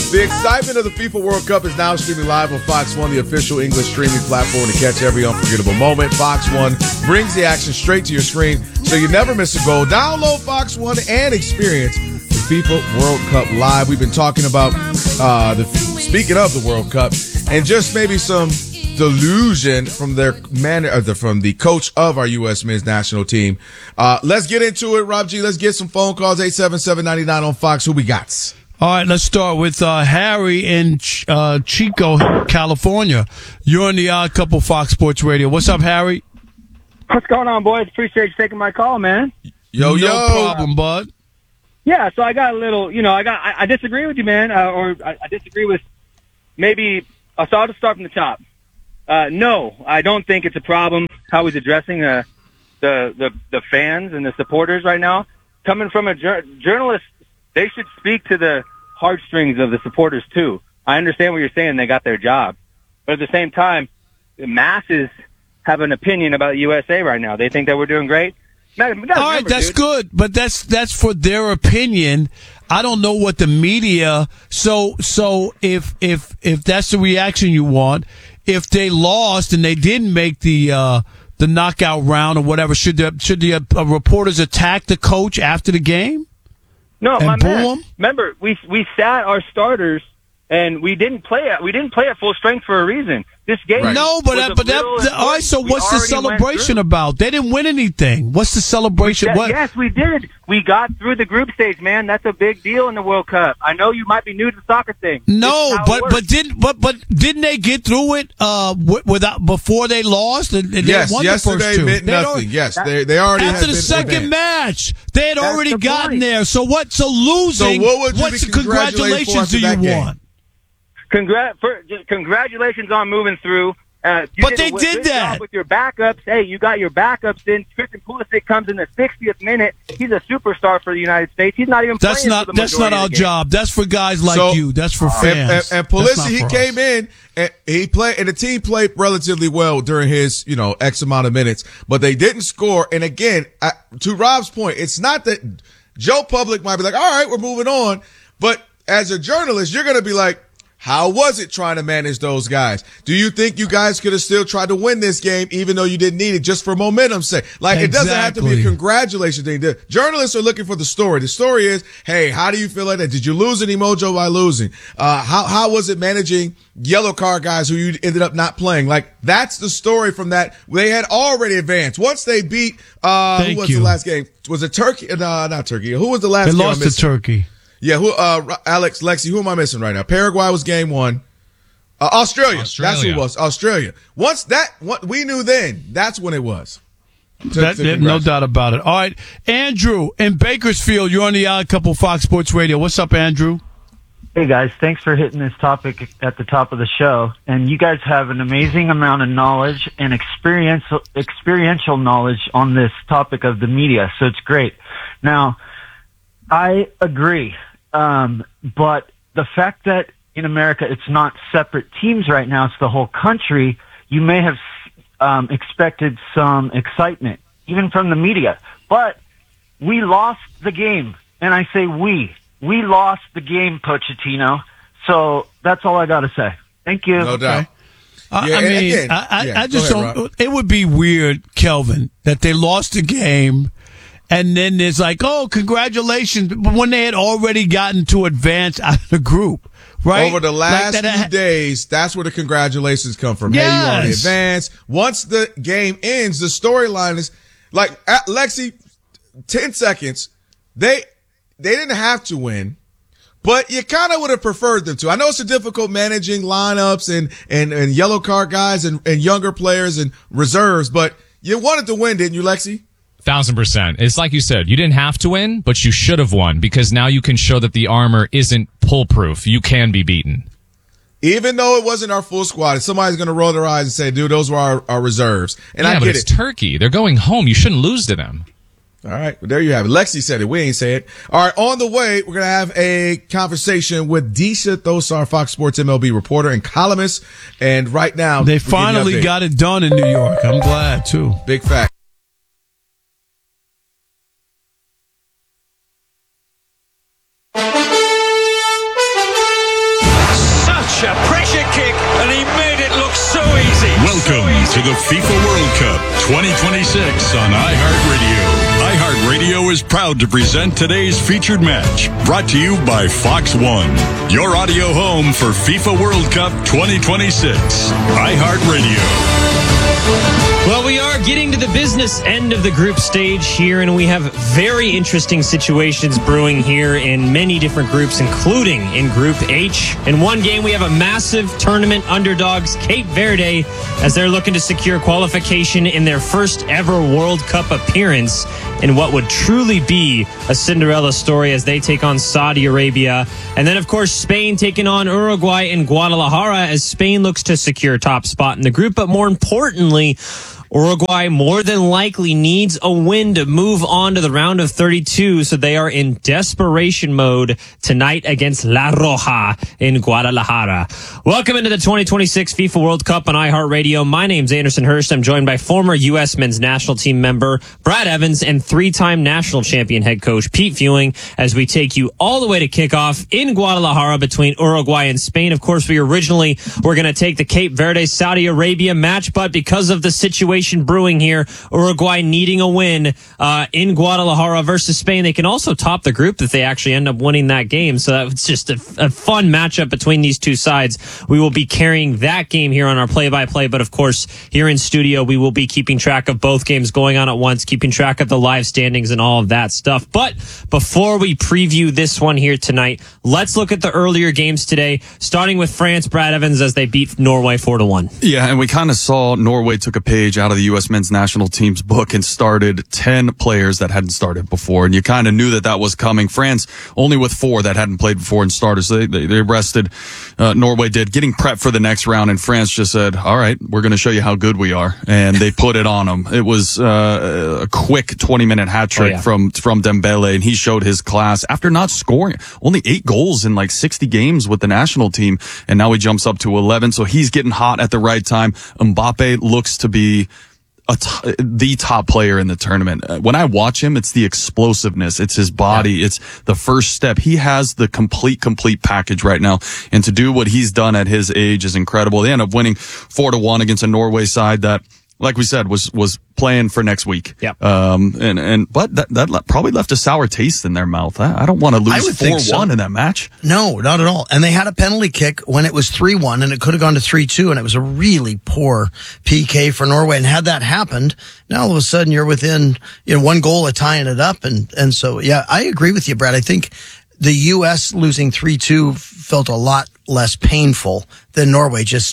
The excitement of the FIFA World Cup is now streaming live on Fox One, the official English streaming platform to catch every unforgettable moment. Fox One brings the action straight to your screen so you never miss a goal. Download Fox One and experience the FIFA World Cup live. We've been talking about speaking of the World Cup and just maybe some delusion from from the coach of our U.S. men's national team. Let's get into it, Rob G. Let's get some phone calls. 877-99 on Fox. Who we got? All right, let's start with Harry in Chico, California. You're on the Odd Couple Fox Sports Radio. What's up, Harry? What's going on, boys? Appreciate you taking my call, man. Yo. No problem, bud. Yeah, so I got a little, I disagree with you, man, or I disagree with maybe, so I'll just start from the top. No, I don't think it's a problem how he's addressing the fans and the supporters right now. Coming from a journalist, they should speak to the heartstrings of the supporters, too. I understand what you're saying. They got their job. But at the same time, the masses have an opinion about USA right now. They think that we're doing great. Man, all right, that's good. But that's for their opinion. I don't know what the media. So if that's the reaction you want, if they lost and they didn't make the knockout round or whatever, should the reporters attack the coach after the game? No, and my man. Him? Remember, we sat our starters and we didn't play at full strength for a reason. This game, right. No, but all right. So what's the celebration about? They didn't win anything. What's the celebration? Yes, we did. We got through the group stage, man. That's a big deal in the World Cup. I know you might be new to the soccer thing. No, but didn't they get through it without before they lost? And yes, they won yesterday the first two. meant nothing. They already after the second match they had already gotten there. So what? So losing. So what would you what's be the congratulations do you want? Congratulations on moving through. But they did that with your backups. Hey, you got your backups in. Christian Pulisic comes in the 60th minute. He's a superstar for the United States. He's not even playing for the That's not our job. That's for guys like you. That's for fans. And Pulisic, he came in and he played, and the team played relatively well during his, X amount of minutes, but they didn't score. And again, to Rob's point, it's not that Joe Public might be like, all right, we're moving on. But as a journalist, you're going to be like, how was it trying to manage those guys? Do you think you guys could have still tried to win this game even though you didn't need it just for momentum's sake? It doesn't have to be a congratulation thing. The journalists are looking for the story. The story is, hey, how do you feel like that? Did you lose any mojo by losing? How was it managing yellow card guys who you ended up not playing? That's the story from that. They had already advanced. Once they beat, who was the last game? Was it Turkey? Not Turkey. Who was the last game? They lost to Turkey. Yeah, Alex, Lexi, who am I missing right now? Paraguay was game one. Australia. That's who it was. Australia. Once we knew then, that's when it was. No doubt about it. All right. Andrew in Bakersfield, you're on the Odd Couple Fox Sports Radio. What's up, Andrew? Hey, guys. Thanks for hitting this topic at the top of the show. And you guys have an amazing amount of knowledge and experiential knowledge on this topic of the media. So it's great. Now, I agree. But the fact that in America it's not separate teams right now, it's the whole country, you may have expected some excitement, even from the media. But we lost the game. And I say we. We lost the game, Pochettino. So that's all I got to say. Thank you. No doubt. I just don't. It would be weird, Kelvin, that they lost the game. And then there's congratulations, when they had already gotten to advance out of the group, right? Over the last few days, that's where the congratulations come from. Yes. Hey, you already advanced. Once the game ends, the storyline is Lexi, 10 seconds. They didn't have to win, but you kind of would have preferred them to. I know it's difficult managing lineups and yellow card guys and younger players and reserves, but you wanted to win, didn't you, Lexi? 1,000%. It's like you said, you didn't have to win, but you should have won because now you can show that the armor isn't pull-proof. You can be beaten. Even though it wasn't our full squad, somebody's going to roll their eyes and say, dude, those were our reserves. And I get but it's Turkey. They're going home. You shouldn't lose to them. All right. Well, there you have it. Lexi said it. We ain't say it. All right. On the way, we're going to have a conversation with Disha Thosar, Fox Sports MLB reporter and columnist. And right now, they finally got it done in New York. I'm glad, too. Big fact. to the FIFA World Cup 2026 on iHeartRadio. iHeartRadio is proud to present today's featured match, brought to you by Fox One, your audio home for FIFA World Cup 2026. iHeartRadio. Well, we are getting to the business end of the group stage here, and we have very interesting situations brewing here in many different groups, including in Group H. In one game, we have a massive tournament underdogs, Cape Verde, as they're looking to secure qualification in their first ever World Cup appearance in what would truly be a Cinderella story as they take on Saudi Arabia. And then, of course, Spain taking on Uruguay in Guadalajara as Spain looks to secure top spot in the group. But more importantly, Uruguay more than likely needs a win to move on to the round of 32, so they are in desperation mode tonight against La Roja in Guadalajara. Welcome into the 2026 FIFA World Cup on iHeartRadio. My name's Anderson Hurst. I'm joined by former U.S. men's national team member Brad Evans and three-time national champion head coach Pete Fewing as we take you all the way to kickoff in Guadalajara between Uruguay and Spain. Of course, we originally were going to take the Cape Verde Saudi Arabia match, but because of the situation brewing here, Uruguay needing a win in Guadalajara versus Spain, they can also top the group if they actually end up winning that game. So that's just a fun matchup between these two sides. We will be carrying that game here on our play-by-play, but of course, here in studio, we will be keeping track of both games going on at once, keeping track of the live standings and all of that stuff. But before we preview this one here tonight, let's look at the earlier games today, starting with France, Brad Evans, as they beat Norway 4-1. Yeah, and we kind of saw Norway took a page out of the U.S. men's national team's book and started 10 players that hadn't started before. And you kind of knew that was coming. France only with 4 that hadn't played before and started. So they rested. Norway did, getting prepped for the next round. And France just said, all right, we're going to show you how good we are. And they put it on them. It was a quick 20-minute hat trick from Dembele. And he showed his class after not scoring. Only 8 goals in like 60 games with the national team. And now he jumps up to 11. So he's getting hot at the right time. Mbappe looks to be the top player in the tournament. When I watch him, it's the explosiveness. It's his body. It's the first step. He has the complete package right now. And to do what he's done at his age is incredible. They end up winning 4-1 against a Norway side that, like we said, was playing for next week. Yep. But that probably left a sour taste in their mouth. I don't want to lose 4-1 in that match. No, not at all. And they had a penalty kick when it was 3-1 and it could have gone to 3-2 and it was a really poor PK for Norway. And had that happened, now all of a sudden you're within, 1 goal of tying it up. And so, yeah, I agree with you, Brad. I think the U.S. losing 3-2 felt a lot less painful than Norway just,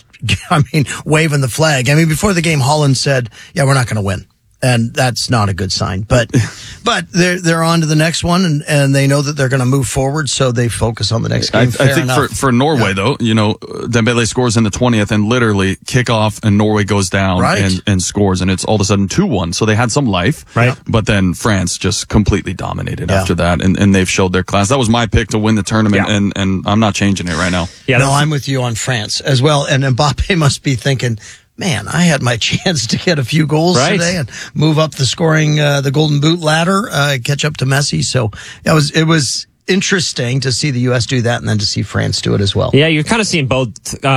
waving the flag. Before the game, Holland said, yeah, we're not going to win. And that's not a good sign. But they're on to the next one, and they know that they're going to move forward, so they focus on the next game. I think for Norway, though, Dembele scores in the 20th, and literally kickoff, and Norway goes down and scores, and it's all of a sudden 2-1. So they had some life, right? But then France just completely dominated after that, and they've showed their class. That was my pick to win the tournament, and I'm not changing it right now. Yeah, no, I'm with you on France as well. And Mbappe must be thinking, man, I had my chance to get a few goals today and move up the scoring, the Golden Boot ladder, catch up to Messi. So it was interesting to see the U.S. do that and then to see France do it as well. Yeah, you're kind of seeing both,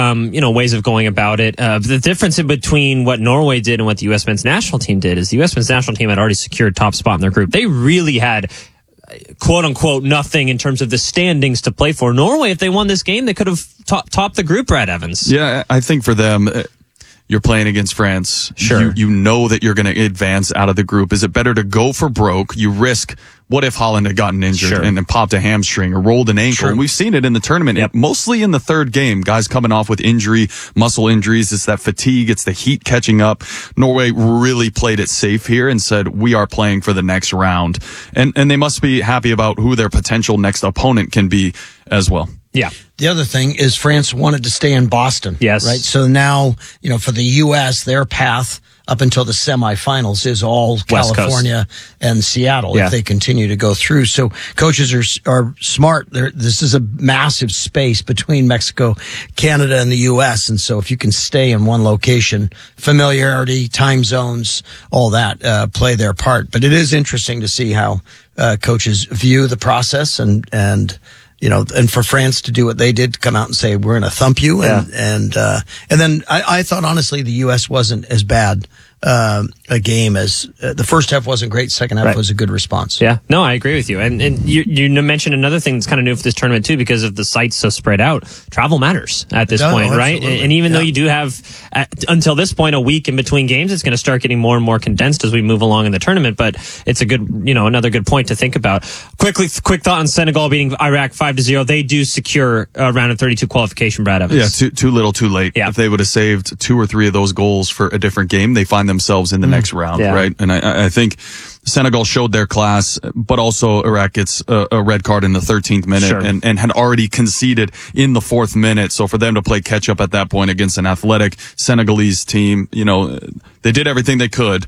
ways of going about it. The difference in between what Norway did and what the U.S. men's national team did is the U.S. men's national team had already secured top spot in their group. They really had, quote unquote, nothing in terms of the standings to play for. Norway, if they won this game, they could have topped the group, Brad Evans. Yeah, I think for them, you're playing against France. Sure. You know that you're going to advance out of the group. Is it better to go for broke? You risk, what if Holland had gotten injured and popped a hamstring or rolled an ankle? And we've seen it in the tournament, mostly in the third game. Guys coming off with injury, muscle injuries. It's that fatigue. It's the heat catching up. Norway really played it safe here and said, we are playing for the next round. And they must be happy about who their potential next opponent can be as well. Yeah. The other thing is France wanted to stay in Boston. Yes. Right. So now, for the U.S., their path up until the semifinals is all West California Coast and Seattle if they continue to go through. So coaches are smart. This is a massive space between Mexico, Canada, and the U.S. And so if you can stay in one location, familiarity, time zones, all that play their part. But it is interesting to see how coaches view the process and and for France to do what they did, to come out and say, we're going to thump you. And then I thought, honestly, the U.S. wasn't as bad a game as the first half wasn't great. Second half was a good response. Yeah, no, I agree with you. And you mentioned another thing that's kind of new for this tournament too, because of the sites so spread out. Travel matters at this point, right? And even though you do have until this point a week in between games, it's going to start getting more and more condensed as we move along in the tournament. But it's a good, another good point to think about. Quick thought on Senegal beating Iraq 5-0. They do secure a round of 32 qualification. Brad Evans. Yeah, too little, too late. Yeah. If they would have saved 2 or 3 of those goals for a different game, they find themselves in the next round, right? And I think Senegal showed their class, but also Iraq gets a red card in the 13th minute and had already conceded in the 4th minute. So for them to play catch up at that point against an athletic Senegalese team, they did everything they could.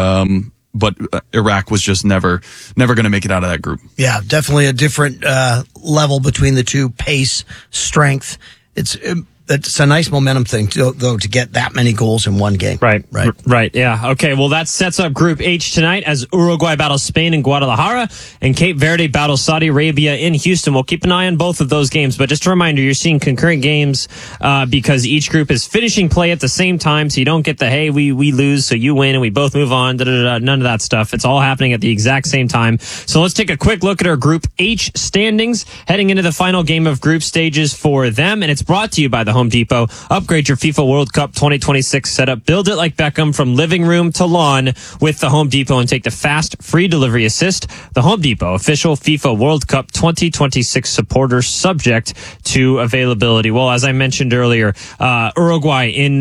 But Iraq was just never going to make it out of that group. Yeah, definitely a different level between the two. Pace, strength. It's a nice momentum thing, though, to get that many goals in one game. Right. Yeah. Okay. Well, that sets up Group H tonight as Uruguay battles Spain in Guadalajara and Cape Verde battles Saudi Arabia in Houston. We'll keep an eye on both of those games. But just a reminder, you're seeing concurrent games because each group is finishing play at the same time. So you don't get the, hey, we lose, so you win and we both move on. None of that stuff. It's all happening at the exact same time. So let's take a quick look at our Group H standings heading into the final game of group stages for them. And it's brought to you by the Home Depot. Upgrade your FIFA World Cup 2026 setup. Build it like Beckham from living room to lawn with the Home Depot and take the fast, free delivery assist. The Home Depot, official FIFA World Cup 2026 supporter, subject to availability. Well, as I mentioned earlier, Uruguay in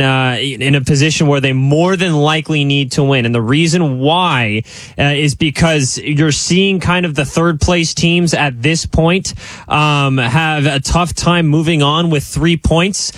a position where they more than likely need to win. And the reason why is because you're seeing kind of the third place teams at this point have a tough time moving on with 3 points.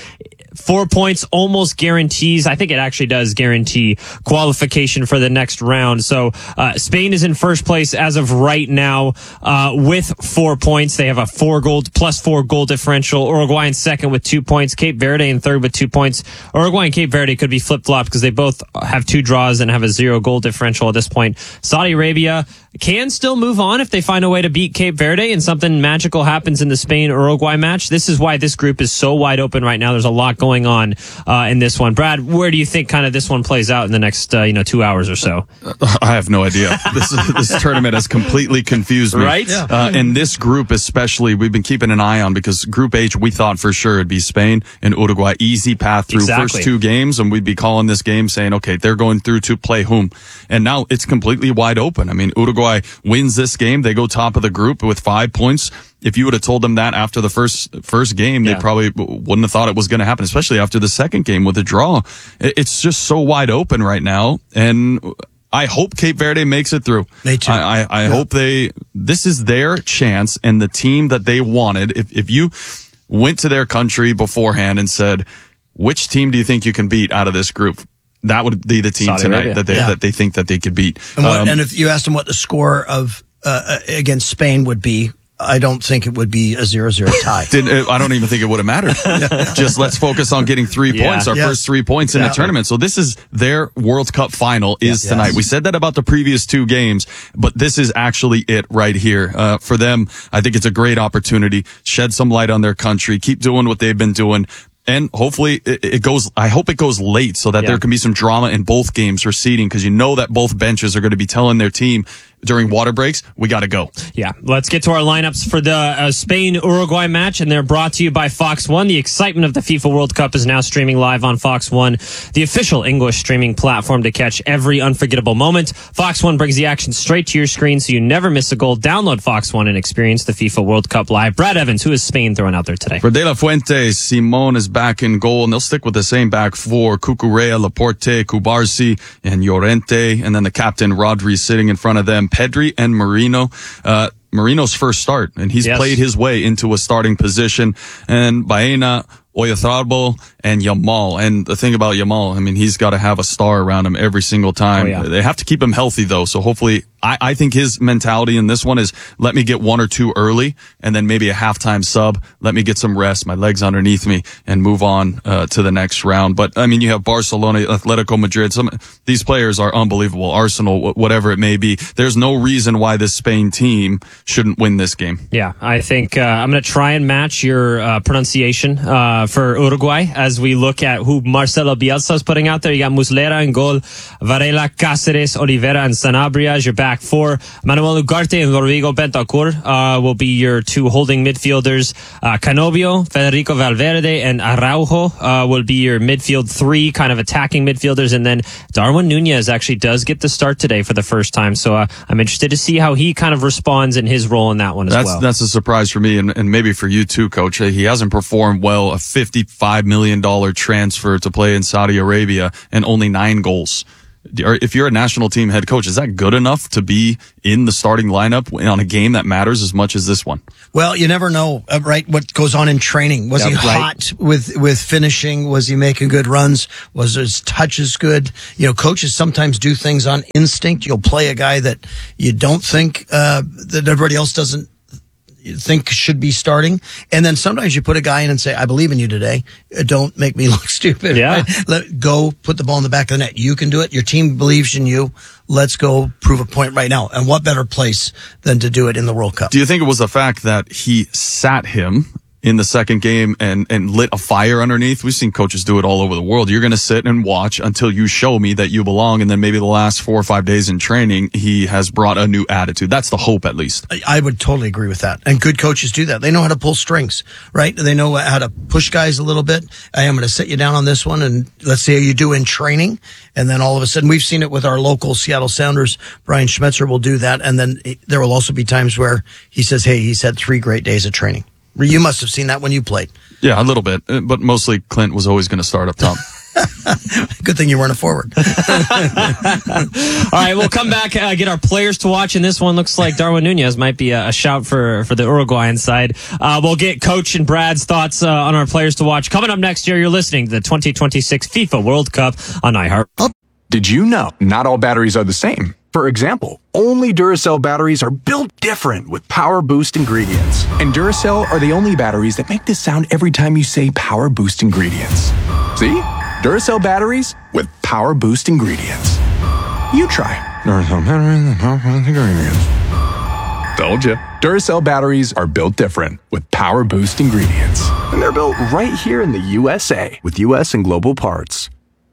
4 points almost guarantees. I think it actually does guarantee qualification for the next round. So Spain is in first place as of right now with 4 points. They have a plus 4 goal differential. Uruguay in second with 2 points. Cape Verde in third with 2 points. Uruguay and Cape Verde could be flip-flopped because they both have 2 draws and have a 0 goal differential at this point. Saudi Arabia can still move on if they find a way to beat Cape Verde and something magical happens in the Spain-Uruguay match. This is why this group is so wide open right now. There's a lot going on in this one. Brad, where do you think kind of this one plays out in the next 2 hours or so? I have no idea. This tournament has completely confused me. Right? Yeah. And this group especially, we've been keeping an eye on because Group H, we thought for sure it'd be Spain and Uruguay. Easy path through first 2 games, and we'd be calling this game saying, okay, they're going through to play whom. And now it's completely wide open. I mean, Uruguay wins this game. They go top of the group with 5 points. If you would have told them that after the first game, they probably wouldn't have thought it was going to happen, especially after the second game with a draw. It's just so wide open right now. And I hope Cape Verde makes it through. Me too. I hope this is their chance and the team that they wanted. If you went to their country beforehand and said, which team do you think you can beat out of this group? That would be the team Saudi tonight Arabia. that they think that they could beat. And if you asked them what the score of against Spain would be, I don't think it would be a 0-0 tie. I don't even think it would have mattered. Just let's focus on getting 3 points, our first 3 points in the tournament. So this is their World Cup final tonight. We said that about the previous 2 games, but this is actually it right here. For them, I think it's a great opportunity. Shed some light on their country. Keep doing what they've been doing. And hopefully I hope it goes late so that there can be some drama in both games for seeding, because you know that both benches are going to be telling their team during water breaks, we got to go. Yeah, let's get to our lineups for the Spain-Uruguay match, and they're brought to you by Fox One. The excitement of the FIFA World Cup is now streaming live on Fox One, the official English streaming platform to catch every unforgettable moment. Fox One brings the action straight to your screen so you never miss a goal. Download Fox One and experience the FIFA World Cup live. Brad Evans, who is Spain throwing out there today? For De La Fuente, Simon is back in goal, and they'll stick with the same back four. Cucurella, Laporte, Cubarsi, and Llorente, and then the captain, Rodri, sitting in front of them. Pedri and Marino. Marino's first start, and he's played his way into a starting position. And Baena, Oyarzabal, and Yamal. And the thing about Yamal, I mean, he's got to have a star around him every single time. They have to keep him healthy, though, so hopefully I think his mentality in this one is let me get 1 or 2 early and then maybe a halftime sub. Let me get some rest, my legs underneath me, and move on to the next round. But I mean, you have Barcelona, Atletico Madrid. These players are unbelievable. Arsenal, whatever it may be. There's no reason why this Spain team shouldn't win this game. Yeah, I think I'm going to try and match your pronunciation for Uruguay as we look at who Marcelo Bielsa is putting out there. You got Muslera in goal, Varela, Cáceres, Oliveira, and Sanabria as your back four. Manuel Ugarte and Rodrigo Bentancur will be your two holding midfielders. Canovio, Federico Valverde, and Araujo will be your midfield three, kind of attacking midfielders. And then Darwin Nunez actually does get the start today for the first time. So I'm interested to see how he kind of responds in his role in that one as well. That's a surprise for me and maybe for you too, Coach. He hasn't performed well. A $55 million transfer to play in Saudi Arabia and only 9 goals. If you're a national team head coach, is that good enough to be in the starting lineup on a game that matters as much as this one? Well, you never know, right? What goes on in training? Was he hot with finishing? Was he making good runs? Was his touches good? You know, coaches sometimes do things on instinct. You'll play a guy that you don't think that everybody else doesn't think should be starting, and then sometimes you put a guy in and say, I believe in you today, don't make me look stupid. Yeah. Right? Go put the ball in the back of the net. You can do it. Your team believes in you. Let's go prove a point right now. And what better place than to do it in the World Cup? Do you think it was the fact that he sat him in the second game and lit a fire underneath? We've seen coaches do it all over the world. You're going to sit and watch until you show me that you belong. And then maybe the last 4 or 5 days in training, he has brought a new attitude. That's the hope, at least. I would totally agree with that. And good coaches do that. They know how to pull strings, right? They know how to push guys a little bit. I am going to sit you down on this one and let's see how you do in training. And then all of a sudden, we've seen it with our local Seattle Sounders. Brian Schmetzer will do that. And then there will also be times where he says, hey, he's had 3 great days of training. You must have seen that when you played. Yeah, a little bit, but mostly Clint was always going to start up top. Good thing you weren't a forward. All right, we'll come back, get our players to watch, and this one looks like Darwin Nunez might be a shout for the Uruguayan side. We'll get Coach and Brad's thoughts on our players to watch. Coming up next year, you're listening to the 2026 FIFA World Cup on iHeart. Did you know not all batteries are the same? For example, only Duracell batteries are built different with Power Boost ingredients. And Duracell are the only batteries that make this sound every time you say Power Boost ingredients. See? Duracell batteries with Power Boost ingredients. You try. Duracell batteries with Power Boost ingredients. Told you. Duracell batteries are built different with Power Boost ingredients. And they're built right here in the USA with US and global parts.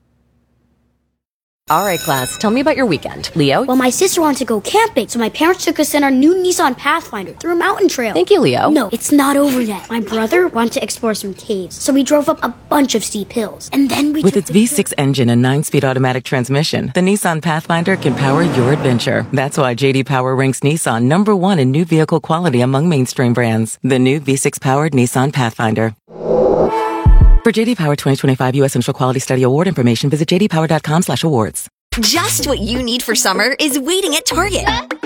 All right, class, tell me about your weekend. Leo? Well, my sister wanted to go camping, so my parents took us in our new Nissan Pathfinder through a mountain trail. Thank you, Leo. No, it's not over yet. My brother wanted to explore some caves, so we drove up a bunch of steep hills. And then we With its V6 engine and 9-speed automatic transmission, the Nissan Pathfinder can power your adventure. That's why J.D. Power ranks Nissan #1 in new vehicle quality among mainstream brands. The new V6-powered Nissan Pathfinder. For J.D. Power 2025 U.S. Central Quality Study Award information, visit jdpower.com/awards. Just what you need for summer is waiting at Target.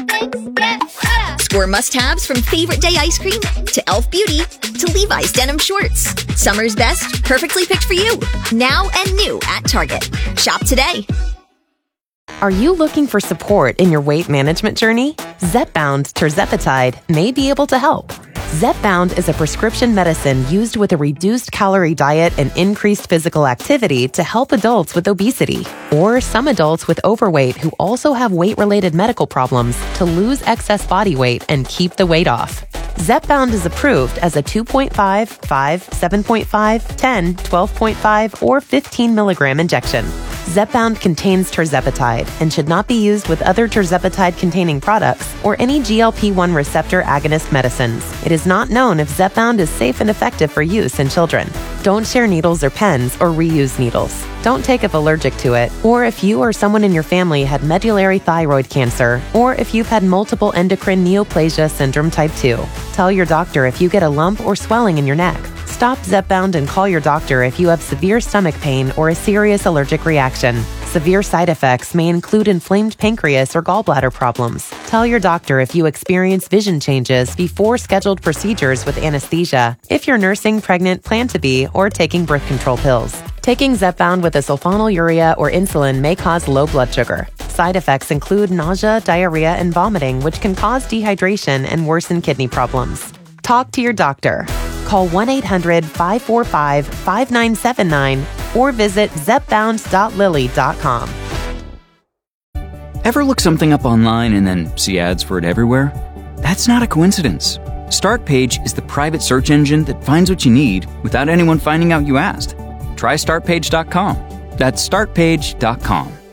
Score must-haves from Favorite Day ice cream to Elf Beauty to Levi's denim shorts. Summer's best, perfectly picked for you. Now and new at Target. Shop today. Are you looking for support in your weight management journey? Zepbound tirzepatide may be able to help. Zepbound is a prescription medicine used with a reduced calorie diet and increased physical activity to help adults with obesity or some adults with overweight who also have weight-related medical problems to lose excess body weight and keep the weight off. Zepbound is approved as a 2.5, 5, 7.5, 10, 12.5, or 15 milligram injection. Zepbound contains tirzepatide and should not be used with other tirzepatide-containing products or any GLP-1 receptor agonist medicines. It is not known if Zepbound is safe and effective for use in children. Don't share needles or pens or reuse needles. Don't take if allergic to it, or if you or someone in your family had medullary thyroid cancer, or if you've had multiple endocrine neoplasia syndrome type 2. Tell your doctor if you get a lump or swelling in your neck. Stop Zepbound and call your doctor if you have severe stomach pain or a serious allergic reaction. Severe side effects may include inflamed pancreas or gallbladder problems. Tell your doctor if you experience vision changes before scheduled procedures with anesthesia, if you're nursing, pregnant, plan to be, or taking birth control pills. Taking Zepbound with a sulfonylurea or insulin may cause low blood sugar. Side effects include nausea, diarrhea, and vomiting, which can cause dehydration and worsen kidney problems. Talk to your doctor. Call 1-800-545-5979 or visit zepbound.lilly.com. Ever look something up online and then see ads for it everywhere? That's not a coincidence. StartPage is the private search engine that finds what you need without anyone finding out you asked. Try StartPage.com. That's StartPage.com.